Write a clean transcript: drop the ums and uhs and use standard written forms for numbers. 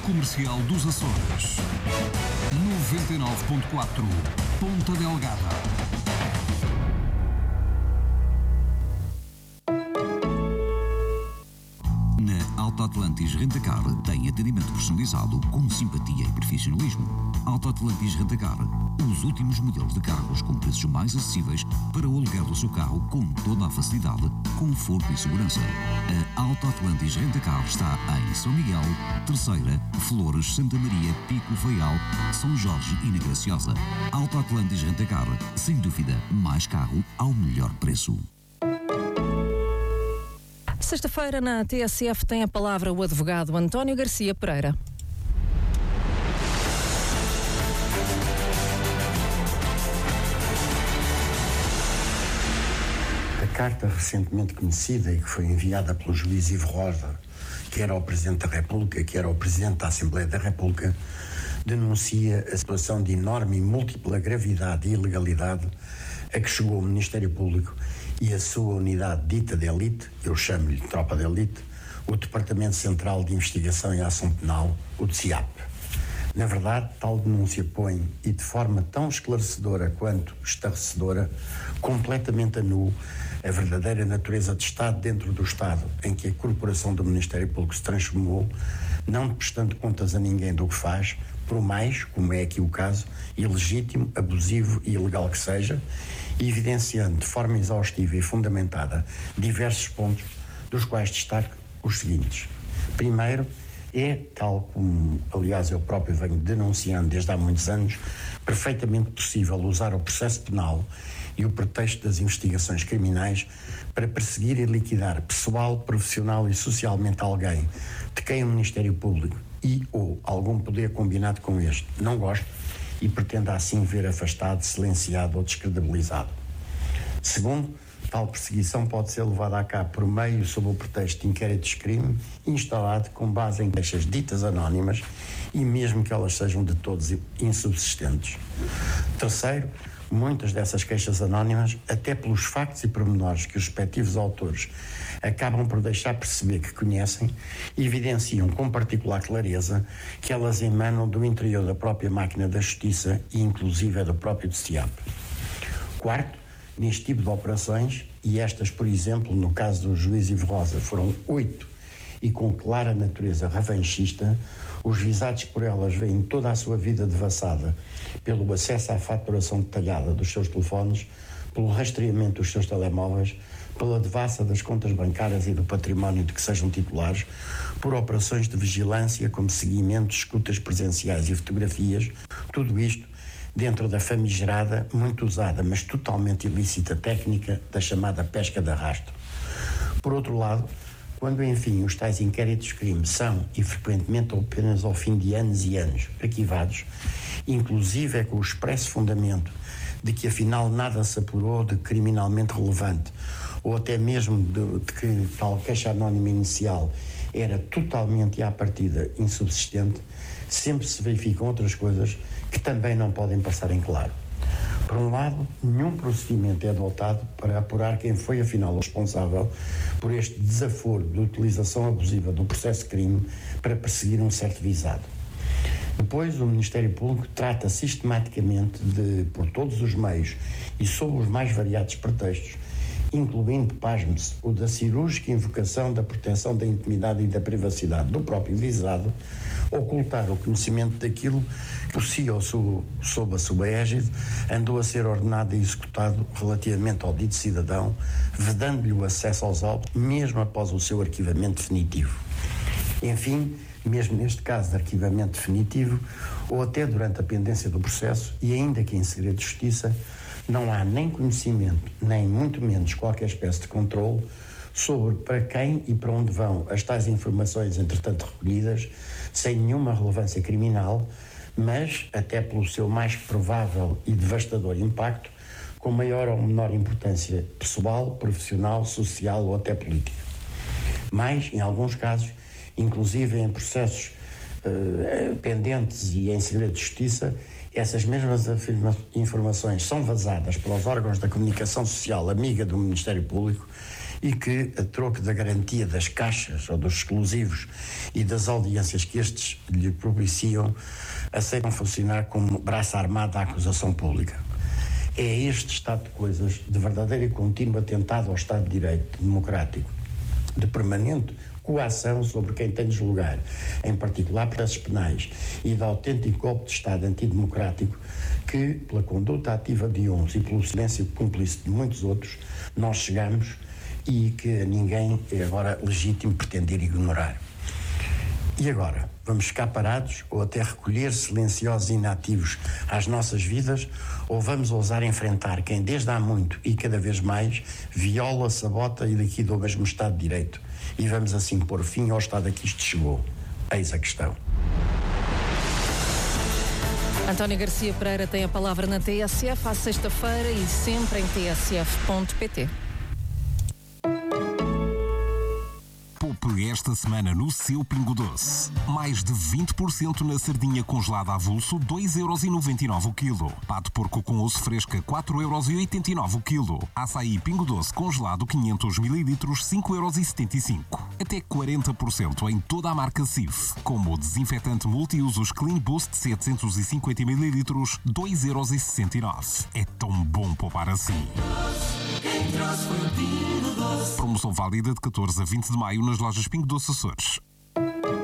Comercial dos Açores. 99.4 Ponta Delgada. Na Alto Atlantis Rentacar tem atendimento personalizado com simpatia e profissionalismo. Alto Atlantis Rentacar, os últimos modelos de carros com preços mais acessíveis para o aluguer do seu carro com toda a facilidade, conforto e segurança. A Alto Atlantis Rentacar está em São Miguel, Terceira, Flores, Santa Maria, Pico, Faial, São Jorge e na Graciosa. Alto Atlantis Rentacar, sem dúvida, mais carro ao melhor preço. Sexta-feira na TSF tem a palavra o advogado António Garcia Pereira. A carta recentemente conhecida e que foi enviada pelo juiz Ivo Rosa, que era o Presidente da República, que era o Presidente da Assembleia da República, denuncia a situação de enorme e múltipla gravidade e ilegalidade a que chegou o Ministério Público e a sua unidade dita de elite, eu chamo-lhe tropa de elite, o Departamento Central de Investigação e Ação Penal, o DCIAP. Na verdade, tal denúncia põe, e de forma tão esclarecedora quanto estarrecedora, completamente a nu a verdadeira natureza de Estado dentro do Estado, em que a corporação do Ministério Público se transformou, não prestando contas a ninguém do que faz, por mais, como é aqui o caso, ilegítimo, abusivo e ilegal que seja, evidenciando de forma exaustiva e fundamentada diversos pontos, dos quais destaco os seguintes. Primeiro, é, tal como, aliás, eu próprio venho denunciando desde há muitos anos, perfeitamente possível usar o processo penal e o pretexto das investigações criminais para perseguir e liquidar pessoal, profissional e socialmente alguém de quem o Ministério Público e ou algum poder combinado com este não gosta e pretenda assim ver afastado, silenciado ou descredibilizado. Segundo, tal perseguição pode ser levada a cabo por meio sob o pretexto de inquéritos de crime instalado com base em queixas ditas anónimas e mesmo que elas sejam de todos insubsistentes. Terceiro, muitas dessas queixas anónimas, até pelos factos e pormenores que os respectivos autores acabam por deixar perceber que conhecem, evidenciam com particular clareza que elas emanam do interior da própria máquina da justiça e inclusive do próprio DCIAP. Quarto, neste tipo de operações, e estas, por exemplo, no caso do juiz Ivo Rosa, foram 8 e com clara natureza revanchista, os visados por elas veem toda a sua vida devassada pelo acesso à faturação detalhada dos seus telefones, pelo rastreamento dos seus telemóveis, pela devassa das contas bancárias e do património de que sejam titulares, por operações de vigilância como seguimento, escutas presenciais e fotografias, tudo isto dentro da famigerada, muito usada, mas totalmente ilícita técnica da chamada pesca de arrasto. Por outro lado, quando, enfim, os tais inquéritos de crime são, e frequentemente apenas ao fim de anos e anos, arquivados, inclusive é com o expresso fundamento de que afinal nada se apurou de criminalmente relevante, ou até mesmo de que tal queixa anónima inicial era totalmente e à partida insubsistente, sempre se verificam outras coisas que também não podem passar em claro. Por um lado, nenhum procedimento é adotado para apurar quem foi afinal o responsável por este desaforo de utilização abusiva do processo de crime para perseguir um certo visado. Depois, o Ministério Público trata sistematicamente de, por todos os meios e sob os mais variados pretextos, incluindo, pasme-se, o da cirúrgica invocação da proteção da intimidade e da privacidade do próprio visado, ocultar o conhecimento daquilo que por si ou sob a sua égide andou a ser ordenado e executado relativamente ao dito cidadão, vedando-lhe o acesso aos autos, mesmo após o seu arquivamento definitivo. Enfim, mesmo neste caso de arquivamento definitivo, ou até durante a pendência do processo, e ainda que em segredo de justiça, não há nem conhecimento, nem muito menos qualquer espécie de controle sobre para quem e para onde vão as tais informações, entretanto recolhidas, sem nenhuma relevância criminal, mas, até pelo seu mais provável e devastador impacto, com maior ou menor importância pessoal, profissional, social ou até política. Mas, em alguns casos, inclusive em processos pendentes e em segredo de justiça, essas mesmas informações são vazadas pelos órgãos da comunicação social amiga do Ministério Público e que, a troco da garantia das caixas ou dos exclusivos e das audiências que estes lhe propiciam, aceitam funcionar como braço armado à acusação pública. É este estado de coisas, de verdadeiro e contínuo atentado ao Estado de Direito democrático, de permanente coação sobre quem tem de julgar, em particular processos penais, e de autêntico golpe de Estado antidemocrático, que, pela conduta ativa de uns e pelo silêncio cúmplice de muitos outros, nós chegamos e que a ninguém é agora legítimo pretender ignorar. E agora? Vamos ficar parados ou até recolher silenciosos e inativos às nossas vidas, ou vamos ousar enfrentar quem desde há muito e cada vez mais viola, sabota e liquida o mesmo Estado de Direito, e vamos assim pôr fim ao estado a que isto chegou? Eis a questão. António Garcia Pereira tem a palavra na TSF à sexta-feira e sempre em tsf.pt. Poupe esta semana no seu Pingo Doce. Mais de 20% na sardinha congelada avulso, 2,99€ o quilo. Pato porco com osso fresca, 4,89€ o quilo. Açaí Pingo Doce congelado, 500 ml, 5,75€. Até 40% em toda a marca Cif. Como o desinfetante multiusos Clean Boost 750 ml, 2,69€. É tão bom poupar assim. Promoção válida de 14 a 20 de maio nas lojas Pingo Doce Açores.